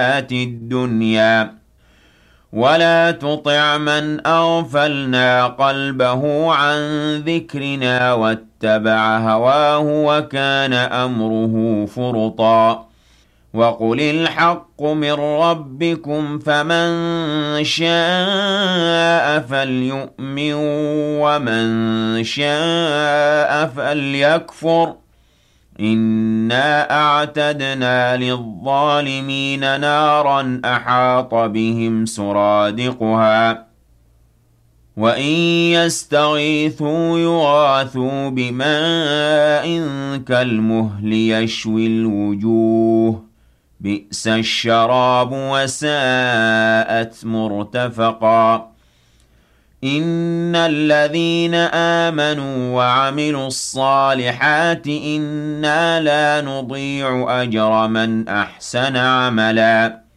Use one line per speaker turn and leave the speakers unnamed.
الدُّنْيَا وَلَا تُطِعْ مَنْ أَغْفَلْنَا قَلْبَهُ عَن ذِكْرِنَا وَاتَّبَعَ هَوَاهُ وَكَانَ أَمْرُهُ فُرُطًا وَقُلِ الْحَقُّ مِن رَّبِّكُمْ فَمَن شَاءَ فَلْيُؤْمِن وَمَن شَاءَ فَلْيَكْفُرْ إِنَّا أَعْتَدْنَا لِلظَّالِمِينَ نَارًا أَحَاطَ بِهِمْ سُرَادِقُهَا وَإِن يَسْتَغِيثُوا يُغَاثُوا بِمَاءٍ كَالْمُهْلِ يَشْوِي الْوُجُوهَ بِئْسَ الشَّرَابُ وَسَاءَتْ مُرْتَفَقًا إِنَّ الَّذِينَ آمَنُوا وَعَمِلُوا الصَّالِحَاتِ إِنَّا لَا نُضِيعُ أَجْرَ مَنْ أَحْسَنَ عَمَلًا